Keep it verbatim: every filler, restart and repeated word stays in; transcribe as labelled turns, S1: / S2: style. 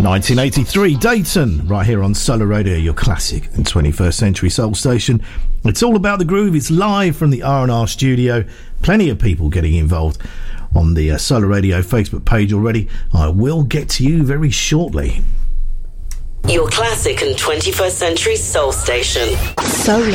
S1: nineteen eighty-three, Dayton, right here on Solar Radio, your classic and twenty-first century soul station. It's all about the groove. It's live from the R and R studio. Plenty of people getting involved on the uh, Solar Radio Facebook page already. I will get to you very shortly.
S2: Your classic and twenty-first century soul station.
S3: Solar.